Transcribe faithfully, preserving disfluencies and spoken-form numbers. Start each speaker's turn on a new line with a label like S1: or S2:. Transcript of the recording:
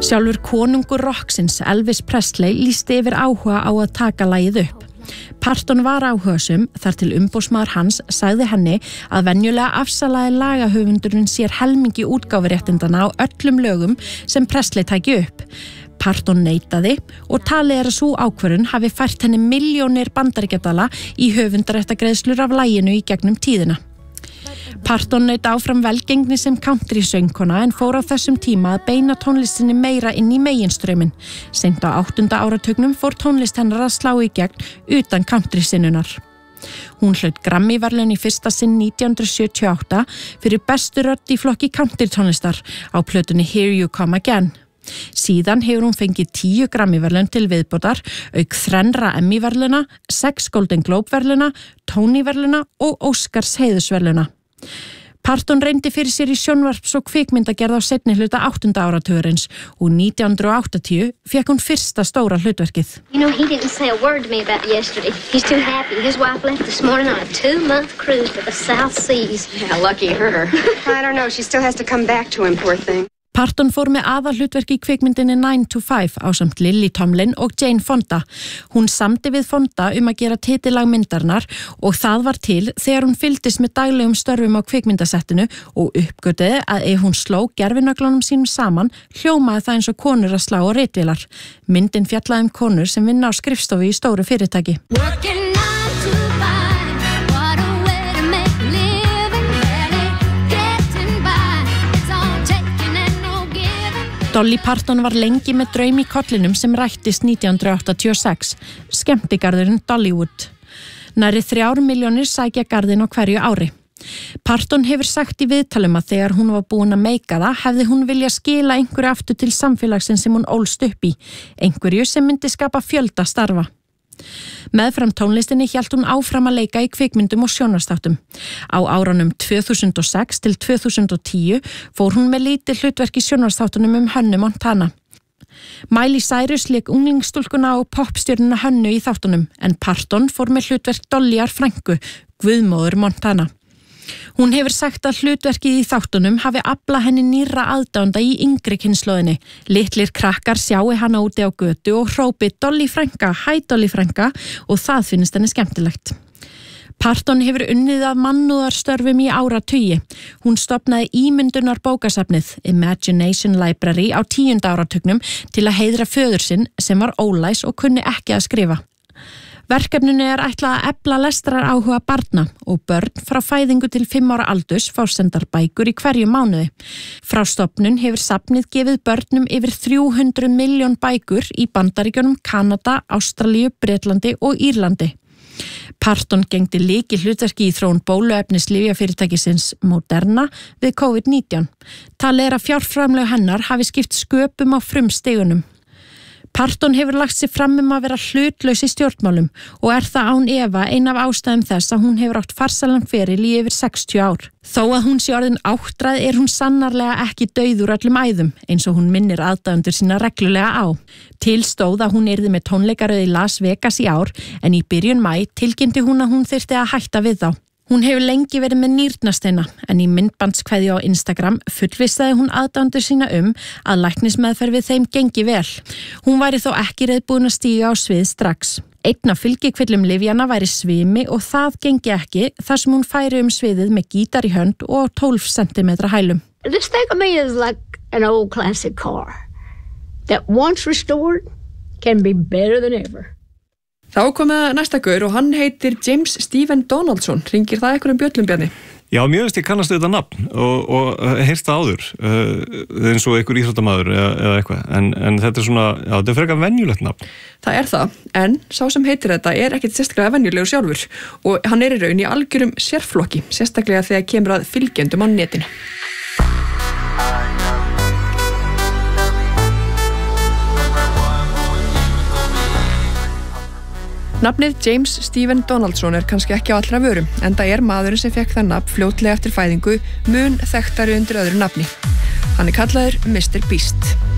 S1: Sjálfur konungur rocksins Elvis Presley lýsti yfir áhuga á að taka lagið upp. Parton var áhugasum þar til umboðsmaður hans sagði henni að venjulega afsalaði lagahöfundurinn sér helmingi útgáfuréttindana á öllum lögum sem Presley tæki upp. Parton neitaði og talið er að sú ákvörðun hafi fært henni milljónir bandaríkjadala í höfundaréttargreiðslur af laginu í gegnum tíðina. Parton naut áfram velgengni sem country söngkona en fór á þessum tíma að beina tónlistinni meira inn í meginströyminn. Seint á áttunda áratugnum fór tónlist hennar að slá í gegn utan country sinnunar. Hún hlaut Grammy-verðlaun í fyrsta sinn nítján hundruð sjötíu og átta fyrir bestu rödd í flokki country tónlistar á plötunni Here You Come Again. Síðan hefur hún fengið tíu Grammy-verðlaun til viðbótar, auk þrennra Emmy-verðlauna, sex Golden Globe-verðlauna, Tony-verðlauna og Oscars heiðursverðlauna. Parton reyndi fyrir sér í sjónvarps- og kvikmyndagerð á seinni hluta áttunda áratugurins og nítján hundruð og áttatíu fékk hún fyrsta stóra hlutverkið.
S2: You know, he didn't say a word to me about yesterday. He's too happy. His wife left this morning on a two-month cruise to the South Seas.
S3: Yeah, lucky her. I don't know. She still has to come back to him, poor thing.
S1: Parton fór með aðalhlutverki í kvikmyndinni nine to five ásamt Lily Tomlin og Jane Fonda. Hún samdi við Fonda um að gera titillag myndarinnar og það var til þegar hún fylgdist með daglegum störfum á kvikmyndasettinu og uppgötuði að ef hún sló gervinöglunum sínum saman, hljómaði það eins og konur að slá á ritvélar. Myndin fjallaði um konur sem vinna á skrifstofu í stóru fyrirtæki. Dolly Parton var lengi með draum í kollinum sem rættist nítján hundruð áttatíu og sex, skemmtigarðurinn Dollywood. Nærri þrjár milljónir sækja garðinn á hverju ári. Parton hefur sagt í viðtalum að þegar hún var búin að meika það, hefði hún vilja skila einhverju aftur til samfélagsins sem hún ólst upp í, einhverju sem myndi skapa fjölda starfa. Meðfram tónlistinni hélt hún áfram að leika í kvikmyndum og sjónvarpsþáttum. Á árunum tvö þúsund og sex til tvö þúsund og tíu fór hún með lítið hlutverk í sjónvarpsþáttunum um Hönnu Montana. Miley Cyrus lék unglingsstúlkuna og popstjörnuna Hönnu í þáttunum en Parton fór með hlutverk Dollyar frænku, guðmóður Montana. Hún hefur sagt að hlutverkið í þáttunum hafi aflað henni nýrra aðdáenda í yngri kynslóðinni. Litlir krakkar sjái hana úti á götu og hrópi Dolly frænka, hæ Dolly frænka og það finnst henni skemmtilegt. Parton hefur unnið að mannúðarstörfum í áratugi. Hún stofnaði ímyndunar bókasafnið Imagination Library á tíunda áratugnum til að heiðra föður sinn sem var ólæs og kunni ekki að skrifa. Verkefninu er ætlað að efla lestrar áhuga barna og börn frá fæðingu til fimm ára aldurs fá sendar bækur í hverju mánuði. Frá stofnun hefur safnið gefið börnum yfir þrjú hundruð milljón bækur í Bandaríkjunum, Kanada, Ástralíu, Bretlandi og Írlandi. Parton gegndi lykil hlutverki í þróun bóluefnis lyfjafyrirtækisins Moderna við COVID nítján. Talið er að fjárframlög hennar hafi skipt sköpum á frumstigunum. Parton hefur lagt sig fram um að vera hlutlaus í stjórnmálum og er það án efa ein af ástæðum þess að hún hefur átt farsælan feril í yfir sextíu ár. Þó að hún sé orðin áttræð er hún sannarlega ekki dauð úr öllum æðum eins og hún minnir aðdáendur sína reglulega á. Til stóð að hún yrði með tónleikaröð í Las Vegas í ár en í byrjun maí tilkynnti hún að hún þyrfti að hætta við þá. Hún hefur lengi verið með nýrnasteina en í myndbandskveðju á Instagram fullvissaði hún aðdáendur sína um að læknismeðferð við þeim gengi vel. Hún væri þó ekki reiðbúin að stíga á svið strax. Einn af fylgikvillum lyfjanna væri svimi og það gengi ekki þar sem hún færi um sviðið með gítar í hönd og tólf sentimetra hælum.
S4: This thing of me is like an old classic car that once restored can be better than ever.
S5: Þá komið næsta gaur og hann heitir James Stephen Donaldson. Ringir það einhverjum bjöllum, Bjarni?
S6: Já, mjög veist ég kannast þetta nafn og, og heyrst það áður, uh, eins og einhver íþróttamaður eða, eða eitthvað, en, en þetta er svona, já, þetta er frekar venjulegt nafn.
S5: Það er það, en sá sem heitir þetta er ekkit sérstaklega venjulegur sjálfur og hann er í raun í algjörum sérflokki, sérstaklega þegar kemur að fylgjendum á netinu. Nafnið James Stephen Donaldson er kannski ekki á allra vörum, en það er maðurinn sem fekk það nafn fljótlega eftir fæðingu mun þekktari undir öðru nafni. Hann er kallaður mister Beast.